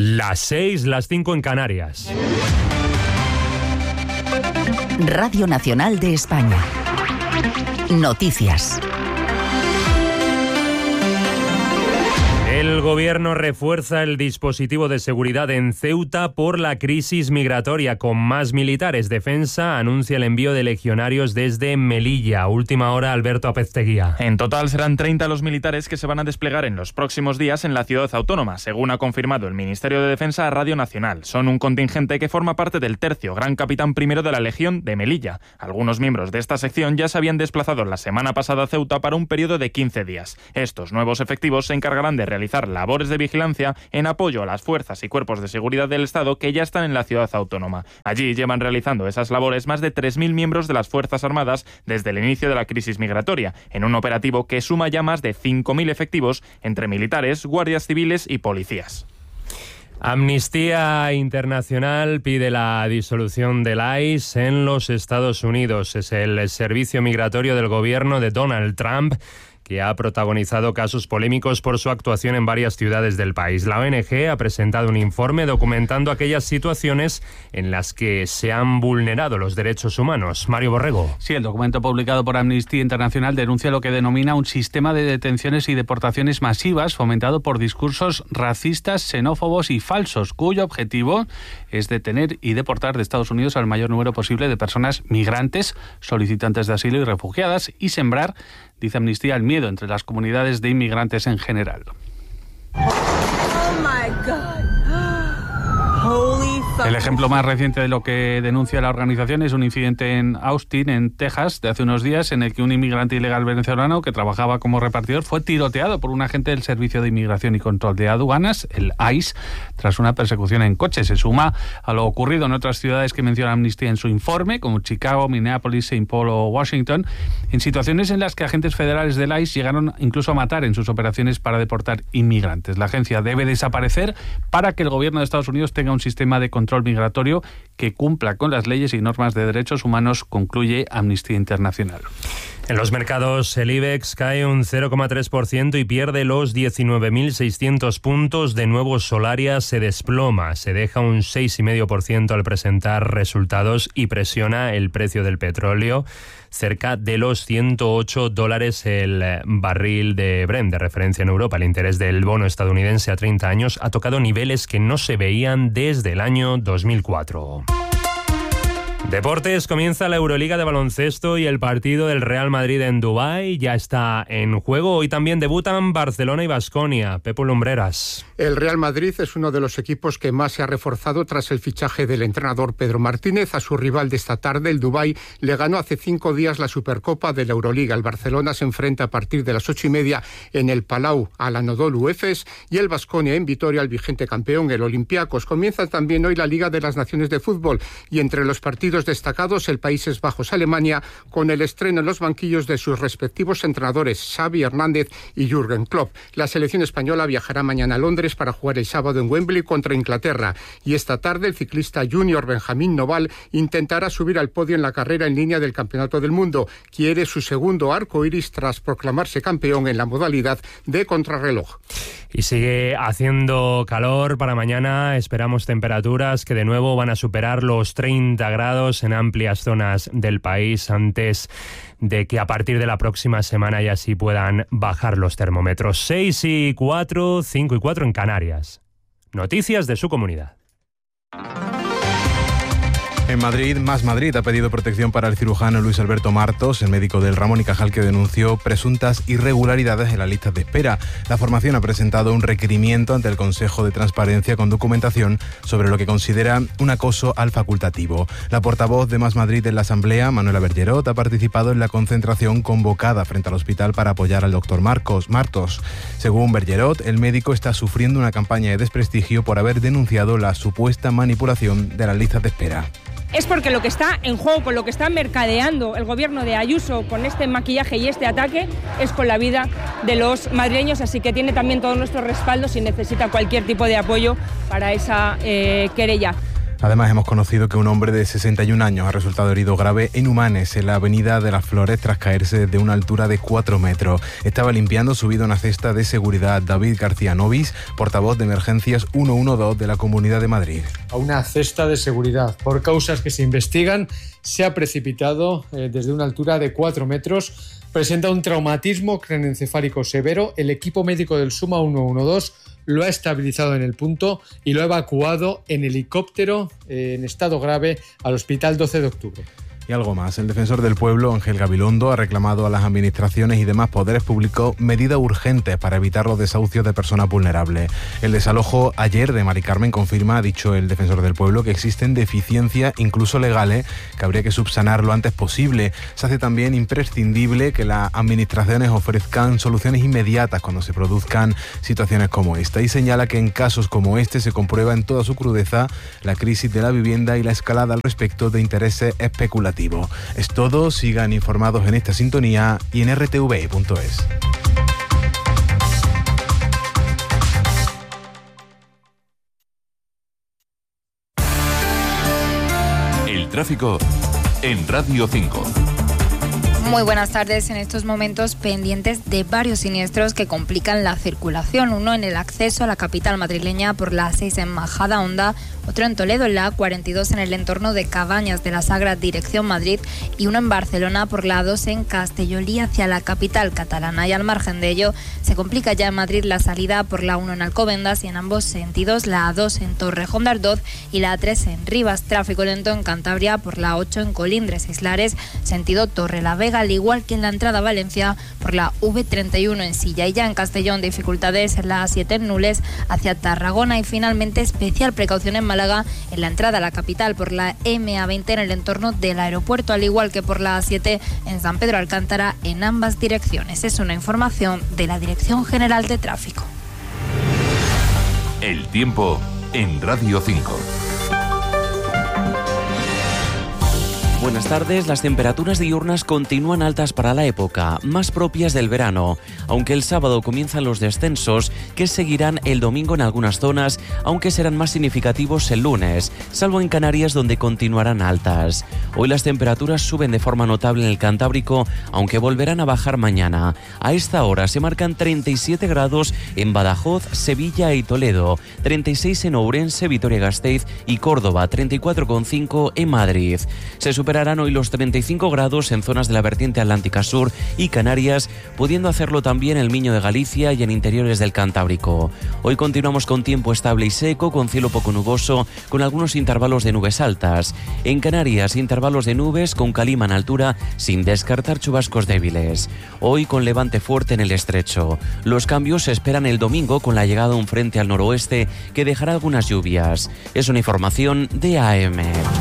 Las 6, las 5 en Canarias. Radio Nacional de España. Noticias. El gobierno refuerza el dispositivo de seguridad en Ceuta por la crisis migratoria con más militares. Defensa anuncia el envío de legionarios desde Melilla. Última hora, Alberto Apezteguía. En total serán 30 los militares que se van a desplegar en los próximos días en la ciudad autónoma, según ha confirmado el Ministerio de Defensa a Radio Nacional. Son un contingente que forma parte del 3º Gran Capitán I de la Legión de Melilla. Algunos miembros de esta sección ya se habían desplazado la semana pasada a Ceuta para un periodo de 15 días. Estos nuevos efectivos se encargarán de realizar labores de vigilancia en apoyo a las fuerzas y cuerpos de seguridad del Estado que ya están en la ciudad autónoma. Allí llevan realizando esas labores más de 3.000 miembros de las Fuerzas Armadas desde el inicio de la crisis migratoria, en un operativo que suma ya más de 5.000 efectivos entre militares, guardias civiles y policías. Amnistía Internacional pide la disolución del ICE en los Estados Unidos. Es el servicio migratorio del gobierno de Donald Trump, que ha protagonizado casos polémicos por su actuación en varias ciudades del país. La ONG ha presentado un informe documentando aquellas situaciones en las que se han vulnerado los derechos humanos. Mario Borrego. Sí, el documento publicado por Amnistía Internacional denuncia lo que denomina un sistema de detenciones y deportaciones masivas fomentado por discursos racistas, xenófobos y falsos, cuyo objetivo es detener y deportar de Estados Unidos al mayor número posible de personas migrantes, solicitantes de asilo y refugiadas, y sembrar, dice Amnistía, el miedo entre las comunidades de inmigrantes en general. Oh my God. El ejemplo más reciente de lo que denuncia la organización es un incidente en Austin, en Texas, de hace unos días, en el que un inmigrante ilegal venezolano que trabajaba como repartidor fue tiroteado por un agente del Servicio de Inmigración y Control de Aduanas, el ICE, tras una persecución en coche. Se suma a lo ocurrido en otras ciudades que menciona Amnistía en su informe, como Chicago, Minneapolis, St. Paul o Washington, en situaciones en las que agentes federales del ICE llegaron incluso a matar en sus operaciones para deportar inmigrantes. La agencia debe desaparecer para que el gobierno de Estados Unidos tenga un sistema de control migratorio que cumpla con las leyes y normas de derechos humanos, concluye Amnistía Internacional. En los mercados, el IBEX cae un 0,3% y pierde los 19.600 puntos. De nuevo, Solaria se desploma, se deja un 6,5% al presentar resultados y presiona el precio del petróleo cerca de los $108 el barril de Brent, de referencia en Europa. El interés del bono estadounidense a 30 años ha tocado niveles que no se veían desde el año 2004. Deportes, comienza la Euroliga de baloncesto y el partido del Real Madrid en Dubái ya está en juego. Hoy también debutan Barcelona y Baskonia. Pepo Lumbreras. El Real Madrid es uno de los equipos que más se ha reforzado tras el fichaje del entrenador Pedro Martínez. A su rival de esta tarde, el Dubái, le ganó hace 5 días la Supercopa de la Euroliga. El Barcelona se enfrenta a partir de las 8:30 en el Palau al Anadolu Efes y el Baskonia en Vitoria al vigente campeón, el Olympiacos. Comienza también hoy la Liga de las Naciones de Fútbol y entre los partidos destacados el Países Bajos-Alemania, con el estreno en los banquillos de sus respectivos entrenadores Xavi Hernández y Jürgen Klopp. La selección española viajará mañana a Londres para jugar el sábado en Wembley contra Inglaterra y esta tarde el ciclista junior Benjamín Noval intentará subir al podio en la carrera en línea del Campeonato del Mundo. Quiere su segundo arco iris tras proclamarse campeón en la modalidad de contrarreloj. Y sigue haciendo calor para mañana. Esperamos temperaturas que de nuevo van a superar los 30 grados en amplias zonas del país antes de que a partir de la próxima semana ya sí puedan bajar los termómetros. 6:04, 5:04 en Canarias. Noticias de su comunidad. En Madrid, Más Madrid ha pedido protección para el cirujano Luis Alberto Martos, el médico del Ramón y Cajal que denunció presuntas irregularidades en las listas de espera. La formación ha presentado un requerimiento ante el Consejo de Transparencia con documentación sobre lo que considera un acoso al facultativo. La portavoz de Más Madrid en la Asamblea, Manuela Bergerot, ha participado en la concentración convocada frente al hospital para apoyar al doctor Martos. Según Bergerot, el médico está sufriendo una campaña de desprestigio por haber denunciado la supuesta manipulación de las listas de espera. Es porque lo que está en juego, con lo que está mercadeando el gobierno de Ayuso con este maquillaje y este ataque, es con la vida de los madrileños, así que tiene también todo nuestro respaldo si necesita cualquier tipo de apoyo para esa querella. Además, hemos conocido que un hombre de 61 años ha resultado herido grave en Humanes, en la avenida de las Flores, tras caerse de una altura de 4 metros. Estaba limpiando subido a una cesta de seguridad. David García Novis, portavoz de Emergencias 112 de la Comunidad de Madrid. A una cesta de seguridad. Por causas que se investigan, se ha precipitado desde una altura de 4 metros. Presenta un traumatismo craneoencefálico severo. El equipo médico del Suma 112 lo ha estabilizado en el punto y lo ha evacuado en helicóptero en estado grave al Hospital 12 de Octubre. Y algo más, el defensor del pueblo, Ángel Gabilondo, ha reclamado a las administraciones y demás poderes públicos medidas urgentes para evitar los desahucios de personas vulnerables. El desalojo ayer de Mari Carmen confirma, ha dicho el defensor del pueblo, que existen deficiencias, incluso legales, que habría que subsanar lo antes posible. Se hace también imprescindible que las administraciones ofrezcan soluciones inmediatas cuando se produzcan situaciones como esta. Y señala que en casos como este se comprueba en toda su crudeza la crisis de la vivienda y la escalada al respecto de intereses especulativos. Es todo, sigan informados en esta sintonía y en rtv.es. El tráfico en Radio 5. Muy buenas tardes. En estos momentos pendientes de varios siniestros que complican la circulación. Uno en el acceso a la capital madrileña por la A6 en Majadahonda, otro en Toledo en la A42 en el entorno de Cabañas de la Sagra dirección Madrid y uno en Barcelona por la A2 en Castellolí hacia la capital catalana. Y al margen de ello se complica ya en Madrid la salida por la 1 en Alcobendas y en ambos sentidos la A2 en Torrejón de Ardoz y la A3 en Rivas. Tráfico lento en Cantabria por la 8 en Colindres, Islares, sentido Torrelavega, al igual que en la entrada a Valencia por la V31 en Silla. Y ya en Castellón dificultades en la A7 en Nules hacia Tarragona y finalmente especial precaución en Málaga en la entrada a la capital por la MA20 en el entorno del aeropuerto, al igual que por la A7 en San Pedro Alcántara en ambas direcciones. Es una información de la Dirección General de Tráfico. El tiempo en Radio 5. Buenas tardes. Las temperaturas diurnas continúan altas para la época, más propias del verano, aunque el sábado comienzan los descensos que seguirán el domingo en algunas zonas, aunque serán más significativos el lunes, salvo en Canarias donde continuarán altas. Hoy las temperaturas suben de forma notable en el Cantábrico, aunque volverán a bajar mañana. A esta hora se marcan 37 grados en Badajoz, Sevilla y Toledo, 36 en Ourense, Vitoria-Gasteiz y Córdoba, 34,5 en Madrid. Se superarán hoy los 35 grados en zonas de la vertiente atlántica sur y Canarias, pudiendo hacerlo también el Miño de Galicia y en interiores del Cantábrico. Hoy continuamos con tiempo estable y seco, con cielo poco nuboso, con algunos intervalos de nubes altas. En Canarias, intervalos de nubes con calima en altura, sin descartar chubascos débiles. Hoy con levante fuerte en el estrecho. Los cambios se esperan el domingo con la llegada de un frente al noroeste que dejará algunas lluvias. Es una información de AM.